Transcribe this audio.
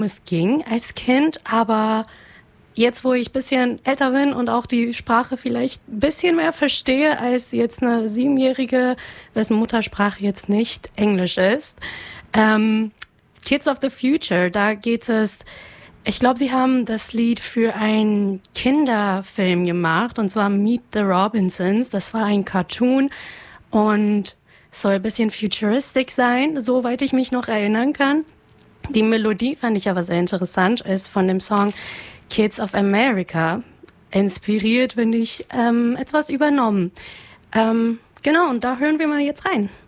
es ging als Kind, aber jetzt, wo ich ein bisschen älter bin und auch die Sprache vielleicht ein bisschen mehr verstehe als jetzt eine 7-Jährige, wessen Muttersprache jetzt nicht Englisch ist. Kids of the Future, da geht es, ich glaube, sie haben das Lied für einen Kinderfilm gemacht, und zwar Meet the Robinsons. Das war ein Cartoon und soll ein bisschen futuristic sein, soweit ich mich noch erinnern kann. Die Melodie fand ich aber sehr interessant, ist von dem Song Kids of America inspiriert, finde ich, etwas übernommen. Genau, und da hören wir mal jetzt rein.